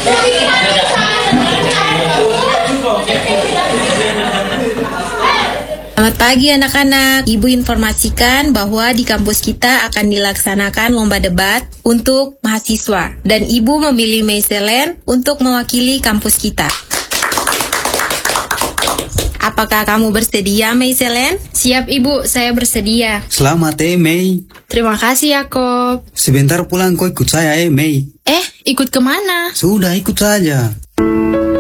Selamat pagi anak-anak. Ibu informasikan bahwa di kampus kita akan dilaksanakan lomba debat untuk mahasiswa. Dan Ibu memilih Maiselen untuk mewakili kampus kita. Apakah kamu bersedia, Maiselen? Siap, Ibu. Saya bersedia. Selamat Mei. Terima kasih, Yakob. Sebentar pulang kau ikut saya Mei. Ikut kemana? Sudah ikut saja.